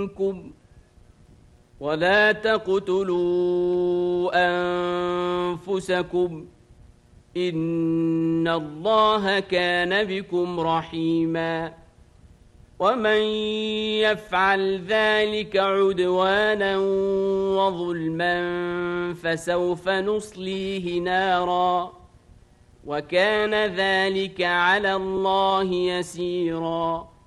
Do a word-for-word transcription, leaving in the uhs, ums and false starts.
منكم ولا تقتلوا أنفسكم إن الله كان بكم رحيما ومن يفعل ذلك عدوانا وظلما فسوف نصليه نارا وكان ذلك على الله يسيرا